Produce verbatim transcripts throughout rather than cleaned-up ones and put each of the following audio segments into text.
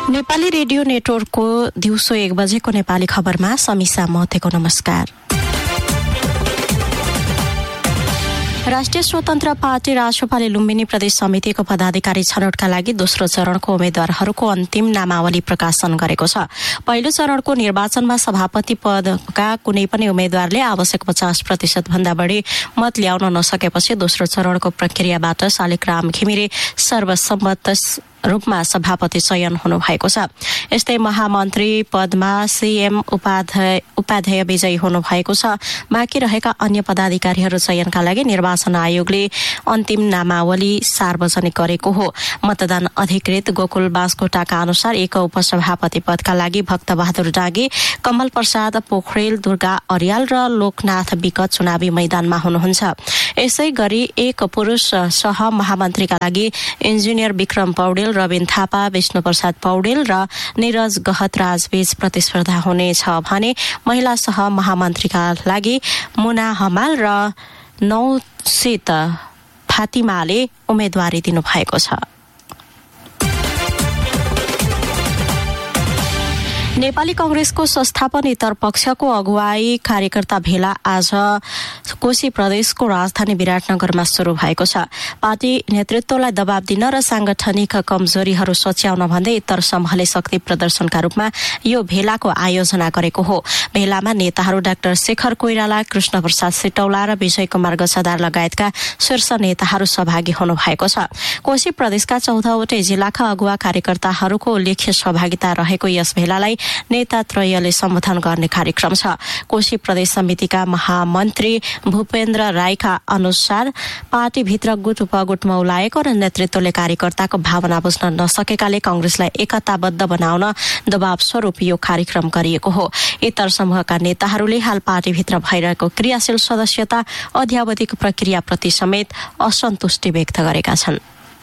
Nepali radio नेटवर्कको दिउँसो एक बजेको नेपाली खबरमा समीसा महतेको नमस्कार। राष्ट्रिय स्वतन्त्र पार्टी राष्ट्रपाले लुम्बिनी प्रदेश समितिको पदाधिकारी छनौटका लागि दोस्रो चरणको उम्मेद्वारहरूको अन्तिम नामावली प्रकाशन गरेको छ। पहिलो चरणको निर्वाचनमा सभापति पदका कुनै पनि उम्मेद्वारले आवश्यक पचास प्रतिशत भन्दा बढी मत ल्याउन नसकेपछि दोस्रो चरणको प्रक्रियाबाट शालिग्राम घिमिरे सर्वसम्मत रूपमा सभापति चयन हुनु भएको छ। यस्तै महामन्त्री पदमा सीएम उपाध्याय उपाध्याय विजयी हुनु भएको छ। बाँकी रहेका अन्य पदाधिकारीहरू चयनका लागि निर्वाचन आयोगले अन्तिम नामावली सार्वजनिक गरेको हो। मतदान अधिकृत गोकुल बास्कोटाका अनुसार एक उपसभापति पदका लागि भक्तबहादुर डाँगे, कमल प्रसाद पोखरेल, दुर्गा अर्याल र लोकनाथ विकट चुनावी मैदानमा हुनुहुन्छ। यसै गरी एक पुरुष सह महामन्त्रीका लागि इन्जिनियर विक्रम पौडेल, रविन थापा, विष्णु प्रसाद पौडेल र निरज गहतराज बीच प्रतिस्पर्धा हुनेछ भने महिला सह महामन्त्रीका लागि मुना हमाल र नौसित फातिमाले उम्मेदवारी दिनुभएको छ। नेपाली कांग्रेसको संस्थापन इतर पक्षको अगुवाई कार्यकर्ता भेला आज कोशी प्रदेशको राजधानी विराटनगरमा शुरू भएको छ। पार्टी नेतृत्वलाई दबाव दिन र सांगठनिक कमजोरीहरू सच्याउन भन्दै इतर समूहले शक्ति प्रदर्शनका रूपमा यो भेलाको आयोजना गरेको हो। भेलामा नेताहरू डाक्टर शेखर कोइराला, कृष्ण प्रसाद सिटौला र विजय कुमार गच्छदार लगायतका शीर्ष नेताहरू सहभागी हुनु भएको छ। कोशी प्रदेशका चौधवटै जिल्लाका अगुवा कार्यकर्ताहरूको उल्लेख्य सहभागिता रहेको यस भेलालाई नेता त्रयले सम्बोधन गर्ने कार्यक्रम छ। कोशी प्रदेश समितिका महामन्त्री भूपेन्द्र राईका अनुसार पार्टीभित्र गुट उपगुट मौलाएको र नेतृत्वले कार्यकर्ताको भावना बुझ्न नसकेकाले कांग्रेसलाई एकताबद्ध बनाउन दबाव स्वरूप यो कार्यक्रम गरिएको हो। इतर समूहका नेताहरूले हाल पार्टीभित्र भइरहेको क्रियाशील सदस्यता अध्यावधिक प्रक्रियाप्रति समेत असन्तुष्टि व्यक्त गरेका छन्।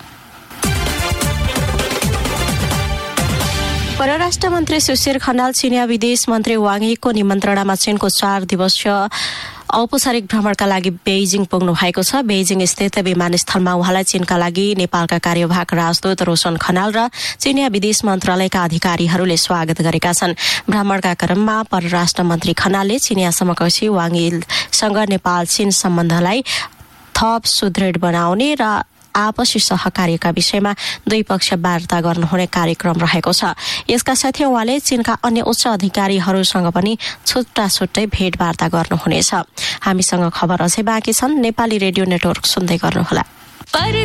परराष्ट्र मन्त्री सुशील खनाल चिनिया विदेश मन्त्री वाङ यीको निमन्त्रणामा चीनको चार दिवसीय औपचारिक भ्रमणका लागि बेइजिङ पुग्नु भएको छ। बेइजिङ स्थित विमानस्थलमा उहाँलाई चीनका लागि नेपालका कार्यवाहक राजदूत रोशन खनाल र चिनिया विदेश मन्त्रालयका अधिकारीहरूले स्वागत गरेका छन्। भ्रमणका क्रममा परराष्ट्र मन्त्री खनालले चिनिया समकक्षी वाङ यीसँग नेपाल चीन सम्बन्धलाई थप सुदृढ बनाउने र आपसी सहकार्यका विषयमा दुई पक्ष वार्ता गर्नुहुने कार्यक्रम रहेको छ। यसका साथै उहाँले चीनका अन्य उच्च अधिकारीहरूसँग पनि छुट्टा छुट्टै भेटवार्ता गर्नुहुनेछ। हामीसँग खबर अझै बाँकी छन्। नेपाली रेडियो नेटवर्क सुन्दै गर्नुहोला।